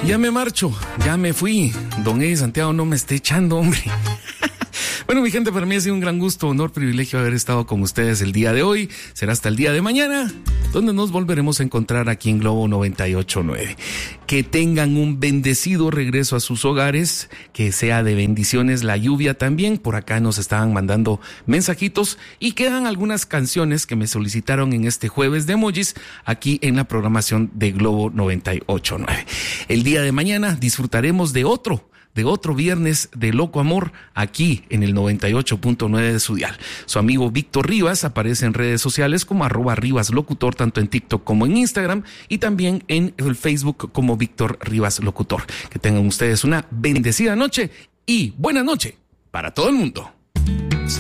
Ya me marcho, ya me fui. Don Eddie Santiago no me esté echando, hombre. Bueno, mi gente, para mí ha sido un gran gusto, honor, privilegio haber estado con ustedes el día de hoy. Será hasta el día de mañana, donde nos volveremos a encontrar aquí en Globo 98.9. Que tengan un bendecido regreso a sus hogares, que sea de bendiciones la lluvia también. Por acá nos estaban mandando mensajitos y quedan algunas canciones que me solicitaron en este jueves de emojis aquí en la programación de Globo 98.9. El día de mañana disfrutaremos de otro viernes de Loco Amor aquí en el 98.9 de su dial. Su amigo Víctor Rivas aparece en redes sociales como @RivasLocutor, tanto en TikTok como en Instagram, y también en el Facebook como Víctor Rivas Locutor. Que tengan ustedes una bendecida noche y buena noche para todo el mundo.